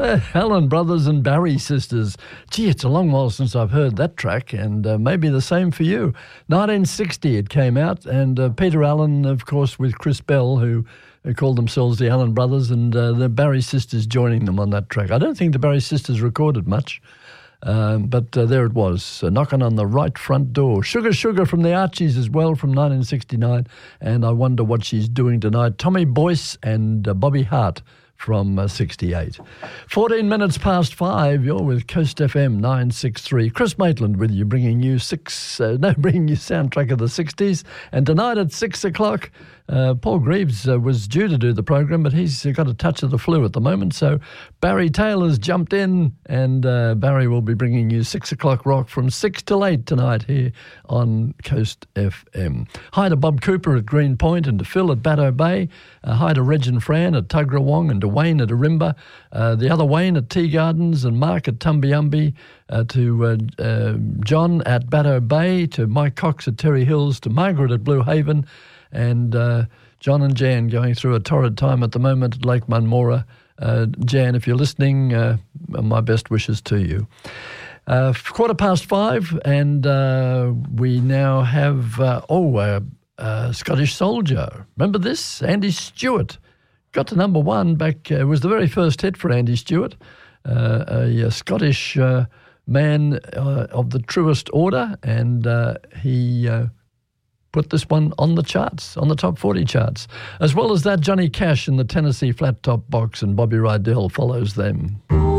Allen Brothers and Barry Sisters. Gee, it's a long while since I've heard that track, and maybe the same for you. 1960 it came out, and Peter Allen, of course, with Chris Bell, who called themselves the Allen Brothers, and the Barry Sisters joining them on that track. I don't think the Barry Sisters recorded much, but there it was, knocking on the right front door. Sugar Sugar from the Archies as well from 1969, and I Wonder What She's Doing Tonight. Tommy Boyce and Bobby Hart from 68. 14 minutes past 5, you're with Coast FM 963. Chris Maitland with you, bringing you soundtrack of the 60s. And tonight at 6 o'clock, Paul Greaves was due to do the program, but he's got a touch of the flu at the moment. So Barry Taylor's jumped in, and Barry will be bringing you 6 o'clock rock from 6 till 8 tonight here on Coast FM. Hi to Bob Cooper at Greenpoint, and to Phil at Batto Bay. Hi to Reg and Fran at Tuggerawong, and to Wayne at Arimba. The other Wayne at Tea Gardens, and Mark at Tumbiumbi. To John at Batto Bay, to Mike Cox at Terry Hills, to Margaret at Blue Haven, and John and Jan going through a torrid time at the moment at Lake Munmora. Jan, if you're listening, my best wishes to you. 5:15, and we now have Scottish Soldier. Remember this? Andy Stewart got to number one back. It was the very first hit for Andy Stewart, a Scottish man of the truest order, and he put this one on the charts, on the top 40 charts. As well as that, Johnny Cash in the Tennessee Flat Top Box, and Bobby Rydell follows them.